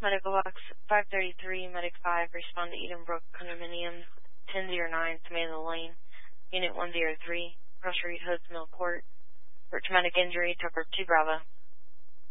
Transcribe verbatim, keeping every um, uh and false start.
Medical Box five thirty-three, Medic five, respond to Edenbrook Condominium, ten oh nine, Tomato Lane, Unit one oh three, Cross Reed Hoods, Mill Court. For traumatic injury, Tucker two Bravo.